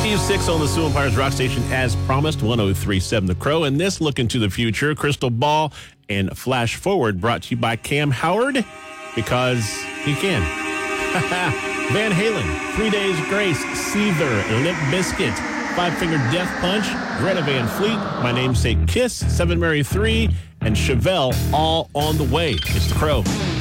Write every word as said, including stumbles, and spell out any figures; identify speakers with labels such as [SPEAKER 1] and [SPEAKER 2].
[SPEAKER 1] Steve Six on the Sioux Empires Rock Station as promised, one oh three point seven The Crow. And this look into the future, Crystal Ball and Flash Forward, brought to you by Cam Howard, because he can. Van Halen, Three Days Grace, Seether, Limp Bizkit, Five Finger Death Punch, Greta Van Fleet, My Namesake Kiss, Seven Mary three, and Chevelle all on the way. It's The Crow.